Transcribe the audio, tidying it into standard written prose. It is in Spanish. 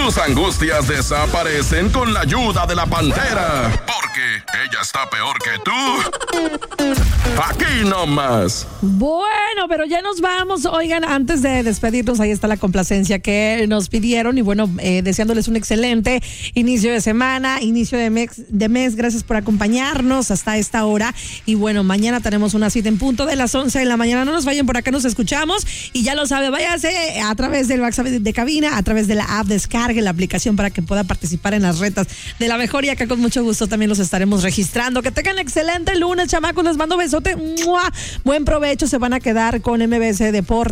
Tus angustias desaparecen con la ayuda de la Pantera. Porque ella está peor que tú. Aquí nomás. Bueno, pero ya nos vamos. Oigan, antes de despedirnos, ahí está la complacencia que nos pidieron. Y bueno, deseándoles un excelente inicio de semana, inicio de mes. Gracias por acompañarnos hasta esta hora. Y bueno, mañana tenemos una cita en punto de las 11 de la mañana. No nos vayan, por acá nos escuchamos. Y ya lo sabe, váyase a través del WhatsApp de cabina, a través de la app, descargue la aplicación para que pueda participar en las retas de la mejor. Y acá con mucho gusto también los estaremos registrando. Que tengan excelente lunes, chamacos. Les mando besote. ¡Mua! Buen provecho. Se van a quedar con MBS Deportes.